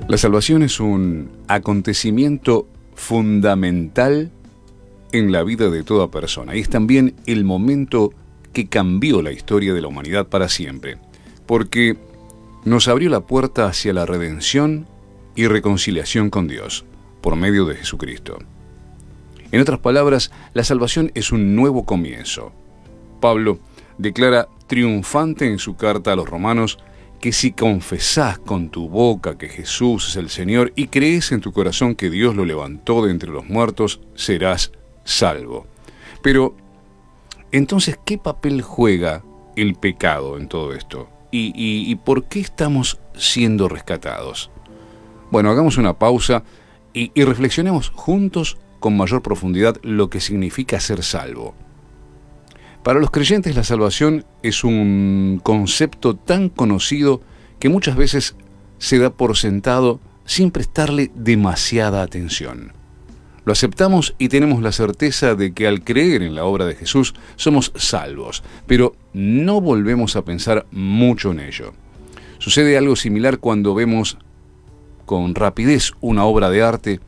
La salvación es un acontecimiento fundamental en la vida de toda persona y es también el momento que cambió la historia de la humanidad para siempre, porque nos abrió la puerta hacia la redención y reconciliación con Dios por medio de Jesucristo. En otras palabras, la salvación es un nuevo comienzo. Pablo declara triunfante en su carta a los romanos que si confesás con tu boca que Jesús es el Señor y crees en tu corazón que Dios lo levantó de entre los muertos, serás salvo. Pero, entonces, ¿qué papel juega el pecado en todo esto? ¿Y por qué estamos siendo rescatados? Bueno, hagamos una pausa y reflexionemos juntos con mayor profundidad lo que significa ser salvo. Para los creyentes la salvación es un concepto tan conocido que muchas veces se da por sentado sin prestarle demasiada atención. Lo aceptamos y tenemos la certeza de que al creer en la obra de Jesús somos salvos, pero no volvemos a pensar mucho en ello. Sucede algo similar cuando vemos con rapidez una obra de arte